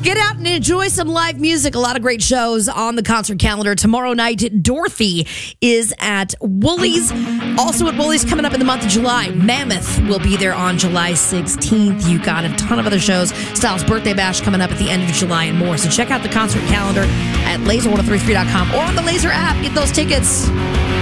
Get out and enjoy some live music. A lot of great shows on the concert calendar. Tomorrow night, Dorothy is at Woolies. Also at Woolies coming up in the month of July. Mammoth will be there on July 16th. You got a ton of other shows. Styles Birthday Bash coming up at the end of July and more. So check out the concert calendar at laser1033.com or on the Laser app. Get those tickets.